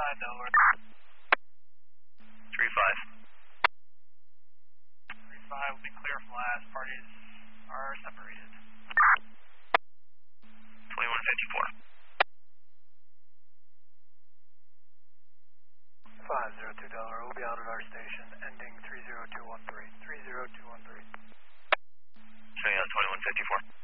Delaware. 3-5. 3-5 will be clear from last. Parties are separated. 2154. 502 Delaware, we'll be out at our station, ending 30213. 30213. Showing us 2154.